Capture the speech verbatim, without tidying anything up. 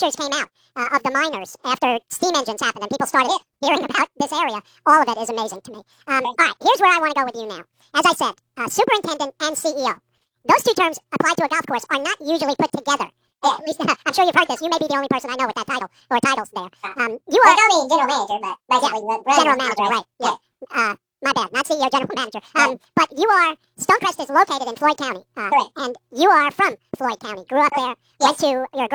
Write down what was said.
pictures came out uh, of the miners after steam engines happened and people started hearing about this area, all of it is amazing to me. Um, all right, here's where I want to go with you now. As I said, uh, superintendent and C E O. Those two terms applied to a golf course are not usually put together. Yeah, at least, uh, I'm sure you've heard this. You may be the only person I know with that title or titles there. Um, you are Well, call me general manager, but basically yeah, the general manager, right? Yeah. Uh, my bad, not C E O, general manager. Um, Right. but you are Stonecrest is located in Floyd County, uh, Correct. and you are from Floyd County. Grew up there, Yes. went to your